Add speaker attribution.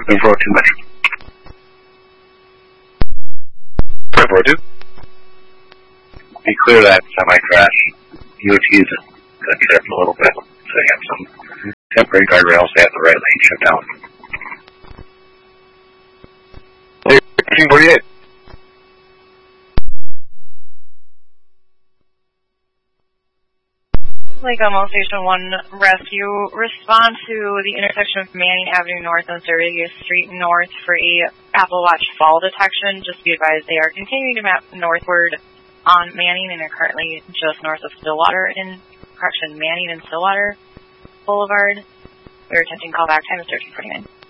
Speaker 1: Moving forward too much. Forward 2. Be clear that semi-crash. UOT is going to be there for a little bit. So you have some temporary guardrails. They have the right lane shut down. 1348.
Speaker 2: Lake Elmo Station 1 Rescue, respond to the intersection of Manning Avenue North and Sturgis Street North for a Apple Watch fall detection. Just be advised they are continuing to map northward on Manning and are currently just north of Stillwater Manning and Stillwater Boulevard. We're attempting callback time is 13:49.